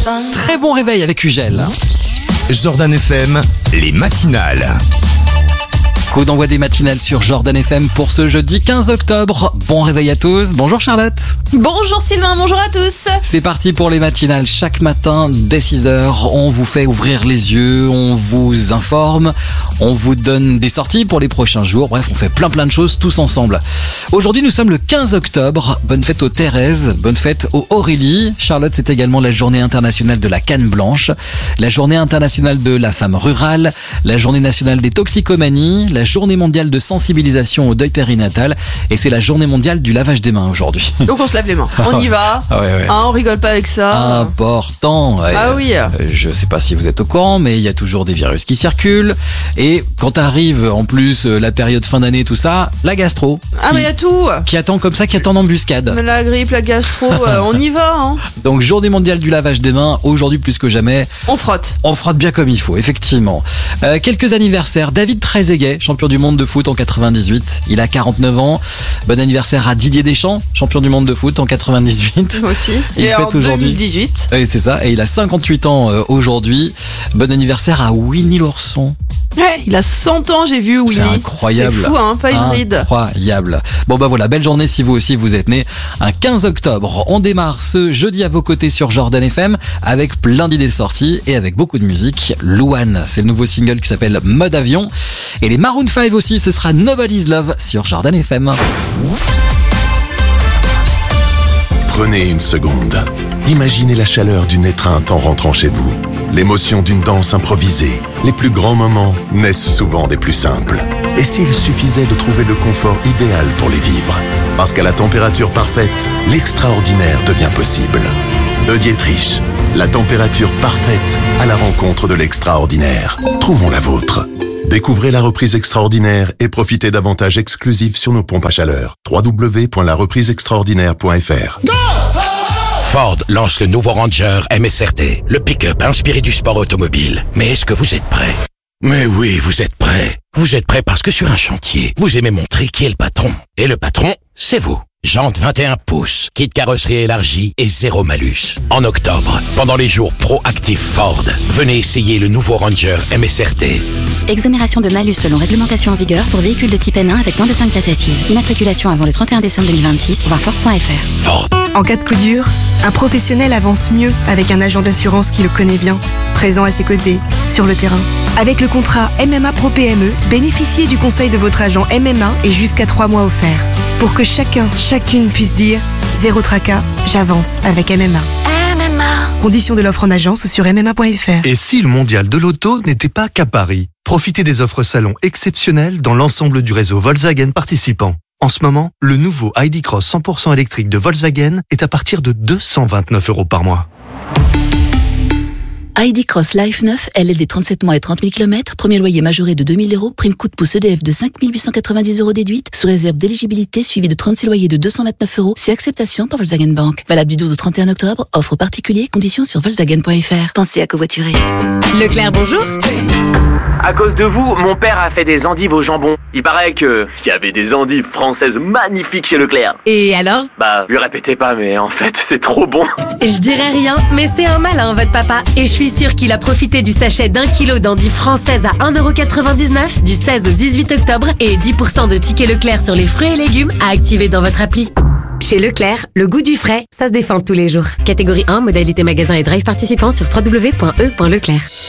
Très bon réveil avec Ugel. Jordan FM, les matinales. Coup d'envoi des matinales sur Jordan FM pour ce jeudi 15 octobre. Bon réveil à tous. Bonjour Charlotte. Bonjour Sylvain, bonjour à tous. C'est parti pour les matinales. Chaque matin, dès 6h, on vous fait ouvrir les yeux, on vous informe, on vous donne des sorties pour les prochains jours. Bref, on fait plein de choses tous ensemble. Aujourd'hui, nous sommes le 15 octobre. Bonne fête aux Thérèse, bonne fête aux Aurélie. Charlotte, c'est également la journée internationale de la canne blanche, la journée internationale de la femme rurale, la journée nationale des toxicomanies, la journée mondiale de sensibilisation au deuil périnatal et c'est la journée mondiale du lavage des mains aujourd'hui. Donc on se lave les mains, on y va, ouais. Hein, on rigole pas avec ça. Important. Ah oui. Je sais pas si vous êtes au courant, mais il y a toujours des virus qui circulent et quand arrive en plus la période fin d'année, tout ça, la gastro. Ah mais il y a tout. Qui attend comme ça, qui attend en embuscade. Mais la grippe, la gastro, on y va. Hein. Donc journée mondiale du lavage des mains, aujourd'hui plus que jamais. On frotte. On frotte bien comme il faut, effectivement. Quelques anniversaires. David Trezeguet, champion du monde de foot en 98. Il a 49 ans. Bon anniversaire à Didier Deschamps, champion du monde de foot en 98. Moi aussi. Il et en fête aujourd'hui. 2018. Oui, c'est ça. Et il a 58 ans aujourd'hui. Bon anniversaire à Winnie l'ourson. Ouais, il a 100 ans, j'ai vu Winnie. C'est incroyable. C'est fou, hein, pas une ride. Incroyable. Bon bah voilà, belle journée si vous aussi vous êtes né un 15 octobre. On démarre ce jeudi à vos côtés sur Jordan FM avec plein d'idées sorties et avec beaucoup de musique. Louane, c'est le nouveau single qui s'appelle Mode Avion. Et les Maroon 5 aussi, ce sera Nobody's Love sur Jordan FM. Prenez une seconde. Imaginez la chaleur d'une étreinte en rentrant chez vous. L'émotion d'une danse improvisée. Les plus grands moments naissent souvent des plus simples. Et s'il suffisait de trouver le confort idéal pour les vivre? Parce qu'à la température parfaite, l'extraordinaire devient possible. De Dietrich, la température parfaite à la rencontre de l'extraordinaire. Trouvons la vôtre. Découvrez la reprise extraordinaire et profitez d'avantages exclusifs sur nos pompes à chaleur. www.larepriseextraordinaire.fr. Ford lance le nouveau Ranger MSRT, le pick-up inspiré du sport automobile. Mais est-ce que vous êtes prêts? Mais oui, vous êtes prêts. Vous êtes prêts parce que sur un chantier, vous aimez montrer qui est le patron. Et le patron, c'est vous. Jantes 21 pouces, kit carrosserie élargie et zéro malus. En octobre, pendant les jours pro-actifs Ford, venez essayer le nouveau Ranger MSRT. Exonération de malus selon réglementation en vigueur pour véhicules de type N1 avec moins de 5 places assises. Immatriculation avant le 31 décembre 2026, voir Ford.fr. Ford. En cas de coup dur, un professionnel avance mieux avec un agent d'assurance qui le connaît bien, présent à ses côtés, sur le terrain. Avec le contrat MMA Pro PME, bénéficiez du conseil de votre agent MMA et jusqu'à 3 mois offerts. Pour que chacune puisse dire « Zéro tracas, j'avance avec MMA ». Conditions de l'offre en agence sur MMA.fr. Et si le mondial de l'auto n'était pas qu'à Paris? Profitez des offres salon exceptionnelles dans l'ensemble du réseau Volkswagen participant. En ce moment, le nouveau ID Cross 100% électrique de Volkswagen est à partir de 229 € par mois. ID Cross Life 9, LLD 37 mois et 30 000 km, premier loyer majoré de 2 000 €, prime coup de pouce EDF de 5 890 € déduite, sous réserve d'éligibilité suivi de 36 loyers de 229 €, si acceptation par Volkswagen Bank. Valable du 12 au 31 octobre, offre aux particuliers, conditions sur Volkswagen.fr. Pensez à covoiturer. Leclerc, bonjour. À cause de vous, mon père a fait des endives au jambon. Il paraît qu'il y avait des endives françaises magnifiques chez Leclerc. Et alors? Bah, lui répétez pas, mais en fait, c'est trop bon. Je dirais rien, mais c'est un malin, votre papa. Et je suis sûre qu'il a profité du sachet d'1 kilo d'endives françaises à 1,99 € du 16 au 18 octobre et 10% de tickets Leclerc sur les fruits et légumes à activer dans votre appli. Chez Leclerc, le goût du frais, ça se défend tous les jours. Catégorie 1, modalité magasin et drive participant sur www.e.leclerc.